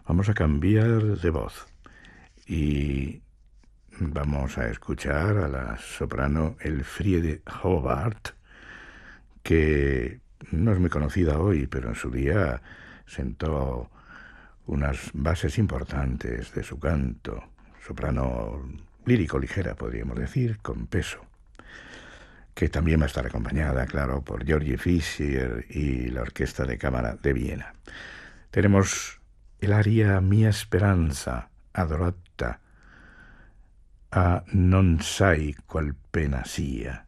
Vamos a cambiar de voz y vamos a escuchar a la soprano Elfriede Hobart, que no es muy conocida hoy, pero en su día sentó unas bases importantes de su canto. Soprano lírico ligera, podríamos decir, con peso, que también va a estar acompañada, claro, por Georgie Fischer y la Orquesta de Cámara de Viena. Tenemos el aria Mia Speranza, adorata, a Non sai qual pena sia,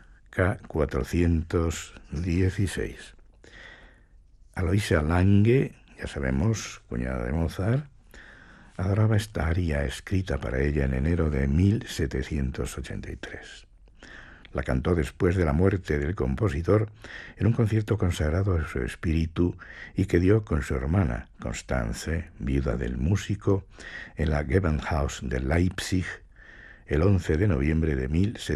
K416. Aloysia Lange, ya sabemos, cuñada de Mozart, adoraba esta aria escrita para ella en enero de 1783. La cantó después de la muerte del compositor en un concierto consagrado a su espíritu y que dio con su hermana, Constanze, viuda del músico, en la Gewandhaus de Leipzig el 11 de noviembre de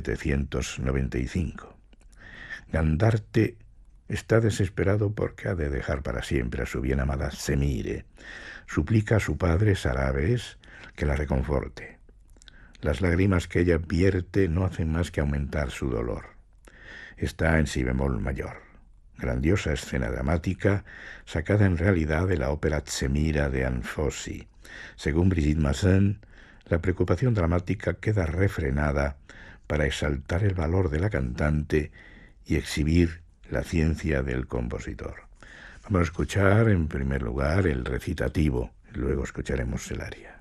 1795. Gandarte está desesperado porque ha de dejar para siempre a su bien amada Semire. Suplica a su padre Sarabes que la reconforte. Las lágrimas que ella vierte no hacen más que aumentar su dolor. Está en si bemol mayor. Grandiosa escena dramática, sacada en realidad de la ópera Zemira de Anfossi. Según Brigitte Massin, la preocupación dramática queda refrenada para exaltar el valor de la cantante y exhibir la ciencia del compositor. Vamos a escuchar en primer lugar el recitativo, luego escucharemos el aria.